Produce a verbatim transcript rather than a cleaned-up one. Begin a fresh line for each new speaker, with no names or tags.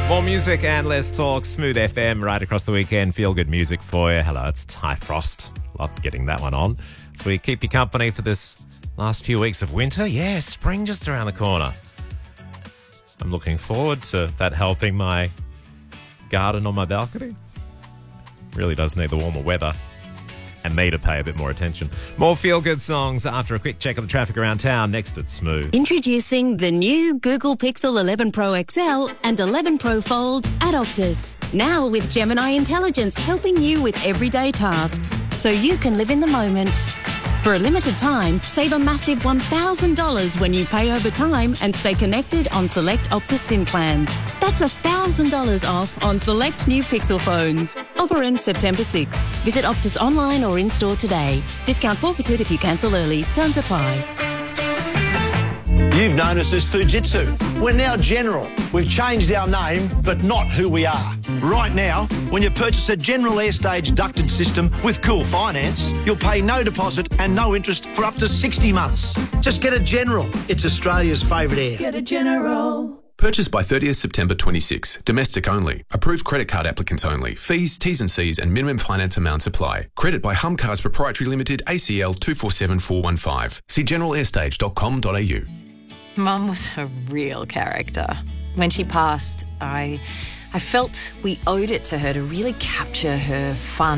More music and less talk. Smooth F M right across the weekend. Feel good music for you. Hello, it's Ty Frost. Love getting that one on. So we keep you company for this last few weeks of winter. Yeah, spring just around the corner. I'm looking forward to that helping my garden on my balcony. Really does need the warmer weather and me to pay a bit more attention. More feel-good songs after a quick check of the traffic around town. Next at Smooth.
Introducing the new Google Pixel eleven Pro X L and eleven Pro Fold at Optus. Now with Gemini Intelligence helping you with everyday tasks so you can live in the moment. For a limited time, save a massive one thousand dollars when you pay over time and stay connected on select Optus SIM plans. That's one thousand dollars off on select new Pixel phones. Offer ends September sixth. Visit Optus online or in-store today. Discount forfeited if you cancel early. Terms apply.
You've known us as Fujitsu. We're now General. We've changed our name, but not who we are. Right now, when you purchase a General Airstage ducted system with Cool Finance, you'll pay no deposit and no interest for up to sixty months. Just get a General. It's Australia's favourite air.
Get a General.
Purchased by thirtieth September twenty-six. Domestic only. Approved credit card applicants only. Fees, T's and C's and minimum finance amounts apply. Credit by Hum Cars Proprietary Limited, A C L two four seven four one five. See general airstage dot com dot a u.
Mum was a real character. When she passed, I, I felt we owed it to her to really capture her fun